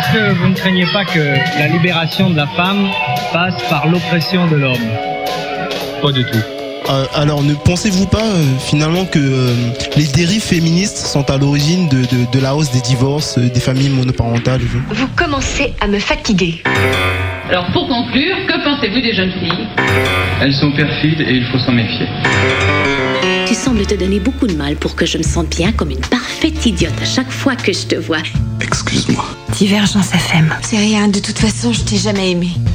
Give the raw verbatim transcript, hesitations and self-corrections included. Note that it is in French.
Est-ce que vous ne craignez pas que la libération de la femme passe par l'oppression de l'homme ? Pas du tout. Euh, alors, ne pensez-vous pas euh, finalement que euh, les dérives féministes sont à l'origine de, de, de la hausse des divorces, euh, des familles monoparentales ? Vous commencez à me fatiguer. Alors pour conclure, que pensez-vous des jeunes filles ? Elles sont perfides et il faut s'en méfier. Tu sembles te donner beaucoup de mal pour que je me sente bien comme une parfaite idiote à chaque fois que je te vois. Excuse-moi. Divergence F M. C'est rien, de toute façon, je t'ai jamais aimé.